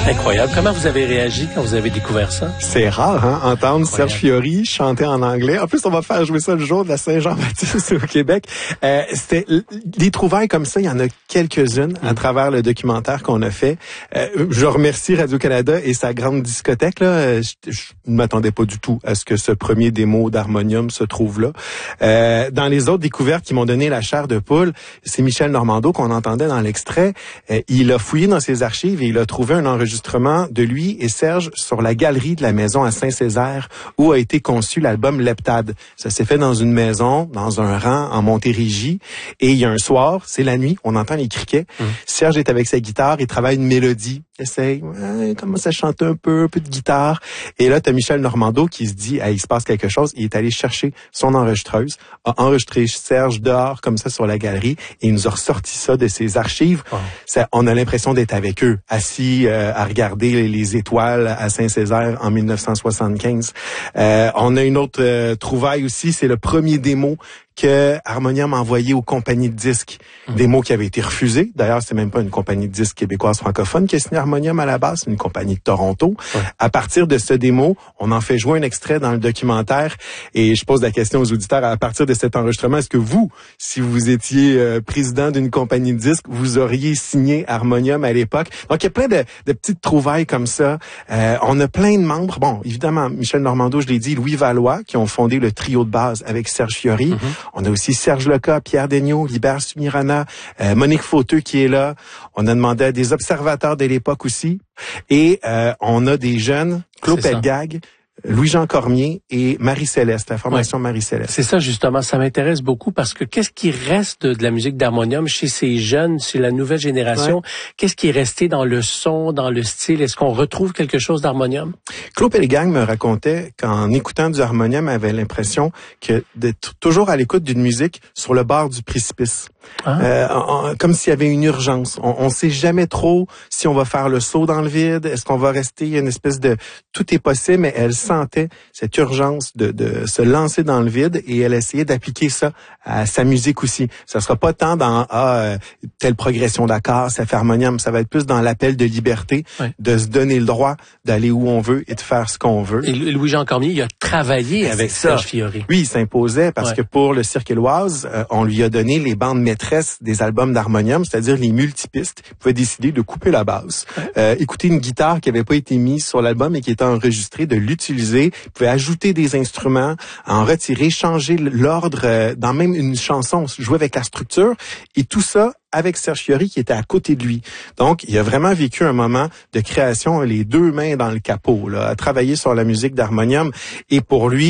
Incroyable. Comment vous avez réagi quand vous avez découvert ça? C'est rare, hein, entendre Serge Fiori chanter en anglais. En plus, on va faire jouer ça le jour de la Saint-Jean-Baptiste au Québec. C'était des trouvailles comme ça, il y en a quelques-unes à travers le documentaire qu'on a fait. Je remercie Radio-Canada et sa grande discothèque. Là. Je ne m'attendais pas du tout à ce que ce premier démo d'harmonium se trouve là. Dans les autres découvertes qui m'ont donné la chair de poule, c'est Michel Normando qu'on entendait dans l'extrait. Il a fouillé dans ses archives et il a trouvé un enregistrement de lui et Serge sur la galerie de la maison à Saint-Césaire où a été conçu l'album Leptade. Ça s'est fait dans une maison, dans un rang en Montérégie. Et il y a un soir, c'est la nuit, on entend les criquets. Serge est avec sa guitare, il travaille une mélodie. Essaye, commence à chanter un peu de guitare. Et là, t'as Michel Normando qui se dit, il se passe quelque chose. Il est allé chercher son enregistreuse, a enregistré Serge dehors, comme ça, sur la galerie, et il nous a ressorti ça de ses archives. Oh. Ça, on a l'impression d'être avec eux, assis à regarder les étoiles à Saint-Césaire en 1975. On a une autre trouvaille aussi, c'est le premier démo que Harmonium a envoyé aux compagnies de disques. Des mots qui avaient été refusés. D'ailleurs, c'est même pas une compagnie de disques québécoise francophone qui a signé Harmonium à la base, c'est une compagnie de Toronto. Ouais. À partir de ce démo, on en fait jouer un extrait dans le documentaire et je pose la question aux auditeurs, à partir de cet enregistrement, est-ce que vous, si vous étiez président d'une compagnie de disques, vous auriez signé Harmonium à l'époque? Donc, il y a plein de petites trouvailles comme ça. On a plein de membres. Bon, évidemment, Michel Normando, je l'ai dit, Louis Valois, qui ont fondé le trio de base avec Serge Fiori. On a aussi Serge Leca, Pierre Degnaud, Libert Sumirana, Monique Fauteux qui est là. On a demandé à des observateurs de l'époque aussi. Et on a des jeunes, Claude Pelgag, Louis-Jean Cormier et Marie-Céleste, la formation Marie-Céleste. C'est ça, justement. Ça m'intéresse beaucoup parce que qu'est-ce qui reste de la musique d'harmonium chez ces jeunes, chez la nouvelle génération? Ouais. Qu'est-ce qui est resté dans le son, dans le style? Est-ce qu'on retrouve quelque chose d'harmonium? Claude Pelgag me racontait qu'en écoutant du harmonium, il avait l'impression que d'être toujours à l'écoute d'une musique sur le bord du précipice. Comme s'il y avait une urgence. On sait jamais trop si on va faire le saut dans le vide. Est-ce qu'on va rester? Il y a une espèce de... Tout est possible, mais elle sentait cette urgence de se lancer dans le vide et elle essayait d'appliquer ça à sa musique aussi. Ça sera pas tant dans telle progression d'accords, ça fait harmonium. Ça va être plus dans l'appel de liberté, de se donner le droit d'aller où on veut et de faire ce qu'on veut. Et Louis-Jean Cormier, il a travaillé avec Serge Fiori. Oui, il s'imposait parce que pour le Cirque Éloise, on lui a donné les bandes maîtresse des albums d'harmonium, c'est-à-dire les multipistes. Il pouvait décider de couper la basse, écouter une guitare qui n'avait pas été mise sur l'album et qui était enregistrée, de l'utiliser. Il pouvait ajouter des instruments, en retirer, changer l'ordre dans même une chanson, jouer avec la structure et tout ça avec Serge Fiori qui était à côté de lui. Donc, il a vraiment vécu un moment de création, les deux mains dans le capot, là, à travailler sur la musique d'harmonium et pour lui,